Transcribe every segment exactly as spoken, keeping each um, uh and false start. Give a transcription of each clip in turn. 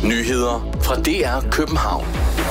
Nyheder fra D R København.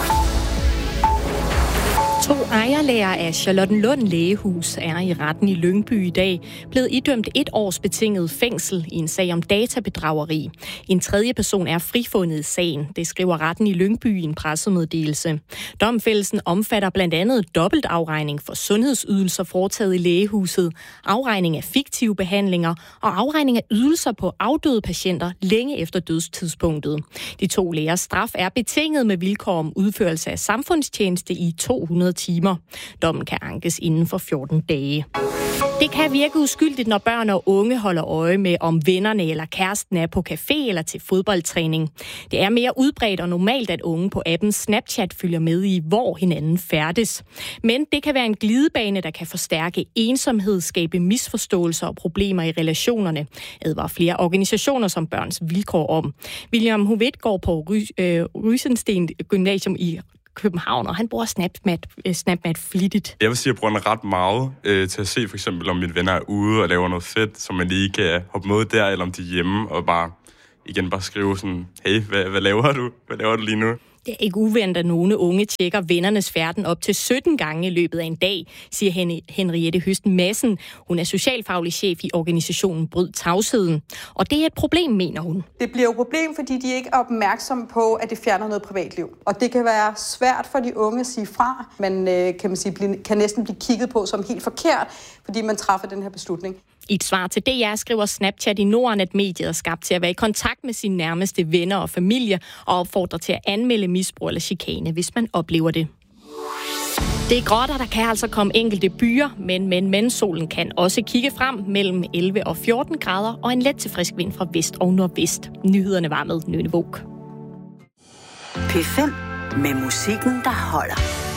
To ejerlæger af Charlottenlund Lægehus er i retten i Lyngby i dag blevet idømt et års betinget fængsel i en sag om databedrageri. En tredje person er frifundet i sagen, det skriver retten i Lyngby i en pressemeddelelse. Domfældelsen omfatter blandt andet dobbeltafregning for sundhedsydelser foretaget i lægehuset, afregning af fiktive behandlinger og afregning af ydelser på afdøde patienter længe efter dødstidspunktet. De to lægers straf er betinget med vilkår om udførelse af samfundstjeneste i to hundrede timer. Dommen kan ankes inden for fjorten dage. Det kan virke uskyldigt, når børn og unge holder øje med, om vennerne eller kæresten er på café eller til fodboldtræning. Det er mere udbredt og normalt, at unge på appen Snapchat følger med i, hvor hinanden færdes. Men det kan være en glidebane, der kan forstærke ensomhed, skabe misforståelser og problemer i relationerne, advarer flere organisationer som Børns Vilkår om. William Hovidt går på Ry- øh, Rysensten Gymnasium i København, og han bruger Snapchat, Snapchat flittigt. Jeg vil sige, at jeg bruger den ret meget øh, til at se for eksempel, om mine venner er ude og laver noget fedt, som man lige kan hoppe med der, eller om de er hjemme, og bare igen bare skrive sådan, hey, hvad, hvad laver du? Hvad laver du lige nu? Det er ikke uventet, at nogle unge tjekker vennernes færden op til sytten gange i løbet af en dag, siger Henriette Høsten Madsen. Hun er socialfaglig chef i organisationen Bryd Tavsheden. Og det er et problem, mener hun. Det bliver jo et problem, fordi de ikke er opmærksomme på, at det fjerner noget privatliv. Og det kan være svært for de unge at sige fra. Man kan, man sige, kan næsten blive kigget på som helt forkert, fordi man træffer den her beslutning. I et svar til D R skriver Snapchat i Norden, at mediet er skabt til at være i kontakt med sine nærmeste venner og familie og opfordrer til at anmelde misbrug eller chikane, hvis man oplever det. Det er gråt, og der kan altså komme enkelte byer, men, men, men solen kan også kigge frem mellem elleve og fjorten grader og en let til frisk vind fra vest og nordvest. Nyhederne var med Nynne Våg. P fem med musikken, der holder.